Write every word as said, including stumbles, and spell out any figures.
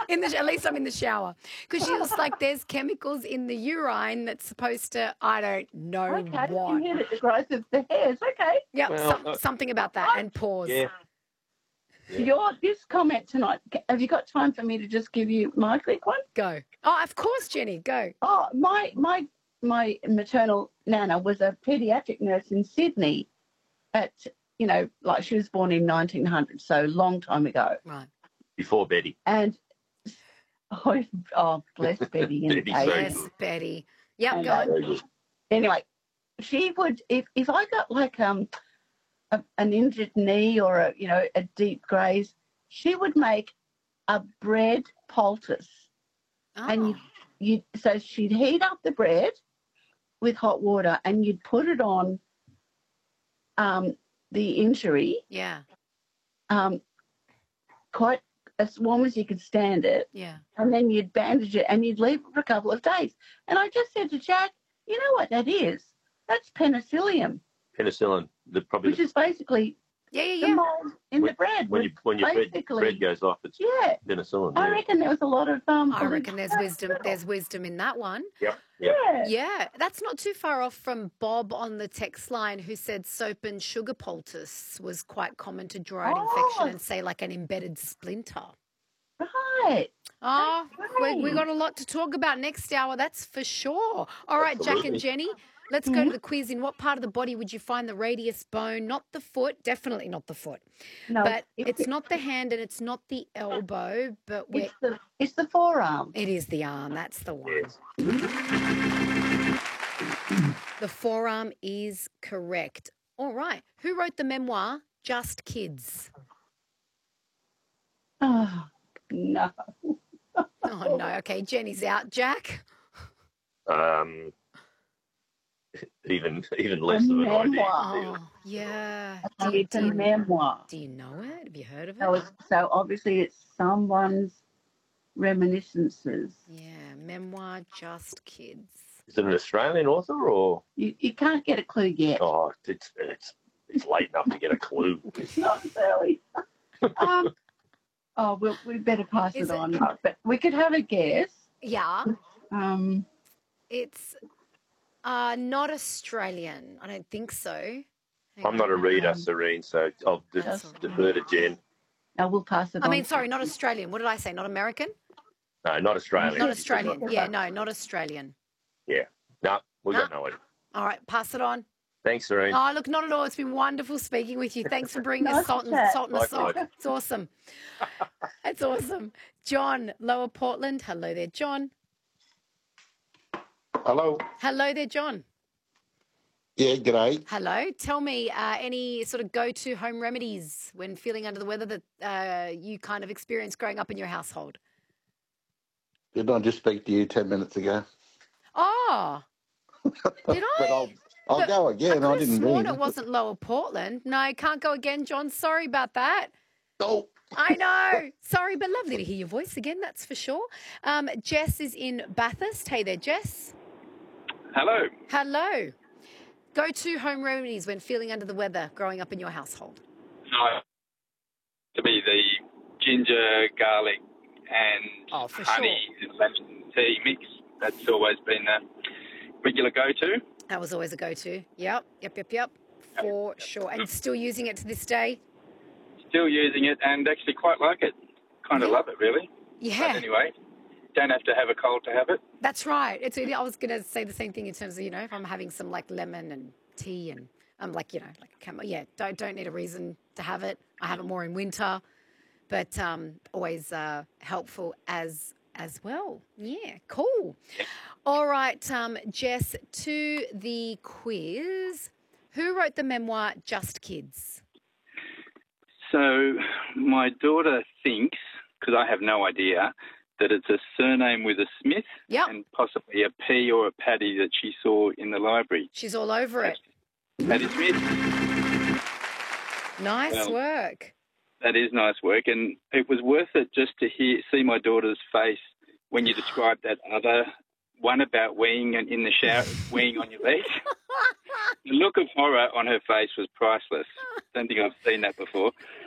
in the, at least I'm in the shower. Because she was like, there's chemicals in the urine that's supposed to, I don't know Okay, what. inhibit the growth of the hairs. Okay. Yeah, Well, some, uh, something about that. What? And pause. Yeah. Yeah. Your this comment tonight. Have you got time for me to just give you my quick one? Go. Oh, of course, Jenny. Go. Oh, my my my maternal nana was a paediatric nurse in Sydney. At you know, like she was born in nineteen hundred, so a long time ago. Right. Before Betty. And oh, oh bless Betty and Betty's Kate. very Yes, good. Betty. Yep, And, go uh, on. Very good. Anyway, she would if if I got like um a, an injured knee or a you know a deep graze, she would make a bread poultice, Oh. and you you so she'd heat up the bread with hot water, and you'd put it on um the injury Yeah, um quite as warm as you could stand it, yeah. and then you'd bandage it and you'd leave it for a couple of days. And I just said to Jack, you know what that is? That's penicillium, Penicillin. The probably which the, is basically Yeah, yeah, the yeah. mold in the bread. when you when your bread, basically- bread goes off, it's Yeah, penicillin. I Yeah. reckon there was a lot of um. I reckon there's wisdom. There's wisdom in that one. Yep. Yep. Yeah. Yeah, that's not too far off from Bob on the text line who said soap and sugar poultice was quite common to draw out Oh. infection and say like an embedded splinter. Right. Oh, we, we great. got a lot to talk about next hour, that's for sure. All right, Jack and Absolutely. Jenny, let's go to the quiz. In what part of the body would you find the radius bone? Not the foot, definitely not the foot. No, But it- it's not the hand and it's not the elbow, but we're, It's the it's the forearm. it is the arm. That's the one. Yes. The forearm is correct. All right. Who wrote the memoir Just Kids? Oh no. Oh, no. Okay, Jenny's out. Jack? Um. Even even less A of an idea. memoir. Oh, yeah. So Do, it's a do, memoir. do you know it? Have you heard of it? So it's so obviously it's someone's reminiscences. Yeah, memoir Just Kids. Is it an Australian author or? You you can't get a clue yet. Oh, it's it's it's late enough to get a clue. It's not early. um. Oh, we'll, we better pass Is it it- on. But we could have a guess. Yeah, Um. it's uh, not Australian. I don't think so. Hang I'm not a on. reader, Serene, so I'll de- That's all right. defer to Jen. No, we'll pass it I on. mean, sorry, not Australian. What did I say? Not American? No, not Australian. Not Australian. Yeah, no, not Australian. Yeah. No, we got No. no idea. All right, pass it on. Thanks, Serene. Oh, look, not at all. It's been wonderful speaking with you. Thanks for bringing us Nice salt and, chat. salt and the salt. Likewise. It's awesome. It's awesome. John, Lower Portland. Hello there, John. Hello. Hello there, John. Yeah, g'day. Hello. Tell me uh, any sort of go-to home remedies when feeling under the weather that uh, you kind of experienced growing up in your household. Didn't I just speak to you ten minutes ago? Oh, did I? But I'll, I'll But go again. I I, could have didn't sworn ring. it wasn't Lower Portland. No, can't go again, John. Sorry about that. Oh, I know. Sorry, but lovely to hear your voice again, that's for sure. Um, Jess is in Bathurst. Hey there, Jess. Hello. Hello. Go-to home remedies when feeling under the weather growing up in your household. So, to me, the ginger, garlic, and Oh, for honey lemon tea mix. That's always been a regular go-to. That was always a go-to. Yep, yep, yep, yep, for sure. And still using it to this day? Still using it and actually quite like it. Kind of Yeah. love it, really. Yeah. But anyway, don't have to have a cold to have it. That's right. It's. I was going to say the same thing in terms of, you know, if I'm having some like lemon and tea and I'm like, you know, like camo. Yeah, don't don't need a reason to have it. I have it more in winter, but um, always uh, helpful as as well. Yeah, cool. All right, um, Jess, to the quiz. Who wrote the memoir Just Kids? So my daughter thinks, because I have no idea, that it's a surname with a Smith Yep. and possibly a P or a Paddy that she saw in the library. She's all over it. Paddy Smith. Nice Well, work. That is nice work, and it was worth it just to hear see my daughter's face when you described that other one about weeing and in the shower, weeing on your legs. The look of horror on her face was priceless. Don't think I've seen that before.